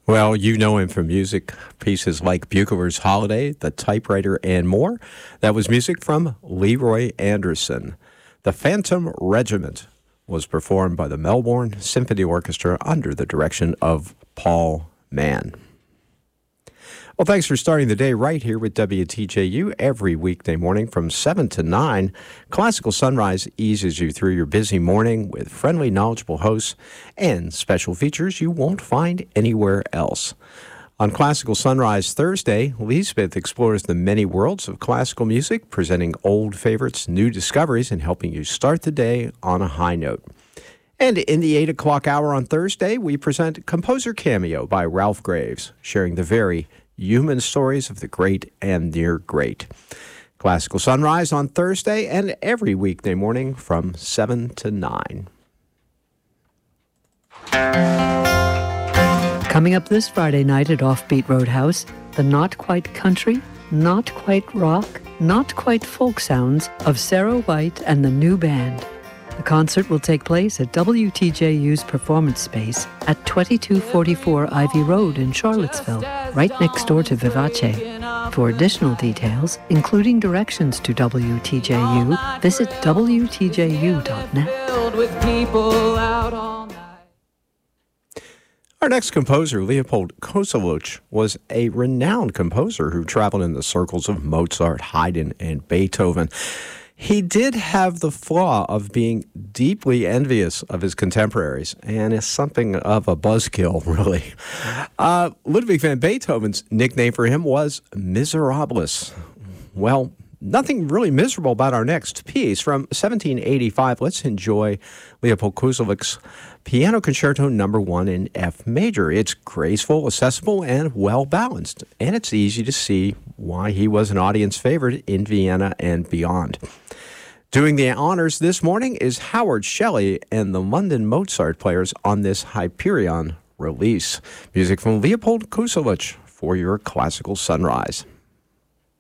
Well, you know him from music pieces like Buchler's Holiday, The Typewriter, and more. That was music from Leroy Anderson. The Phantom Regiment was performed by the Melbourne Symphony Orchestra under the direction of Paul Mann. Well, thanks for starting the day right here with WTJU every weekday morning from 7 to 9. Classical Sunrise eases you through your busy morning with friendly, knowledgeable hosts and special features you won't find anywhere else. On Classical Sunrise Thursday, Lee Smith explores the many worlds of classical music, presenting old favorites, new discoveries, and helping you start the day on a high note. And in the 8 o'clock hour on Thursday, we present Composer Cameo by Ralph Graves, sharing the very human stories of the great and near great. Classical Sunrise on Thursday and every weekday morning from 7 to 9. Coming up this Friday night at Offbeat Roadhouse, the not quite country, not quite rock, not quite folk sounds of Sarah White and the New Band. The concert will take place at WTJU's Performance Space at 2244 Ivy Road in Charlottesville, right next door to Vivace. For additional details, including directions to WTJU, visit WTJU.net. Our next composer, Leopold Kozeluch, was a renowned composer who traveled in the circles of Mozart, Haydn, and Beethoven. He did have the flaw of being deeply envious of his contemporaries, and is something of a buzzkill, really. Ludwig van Beethoven's nickname for him was Miserabilis. Well, nothing really miserable about our next piece. From 1785, let's enjoy Leopold Kozeluch's Piano Concerto No. 1 in F major. It's graceful, accessible, and well-balanced, and it's easy to see why he was an audience favorite in Vienna and beyond. Doing the honors this morning is Howard Shelley and the London Mozart Players on this Hyperion release. Music from Leopold Kozeluch for your Classical Sunrise.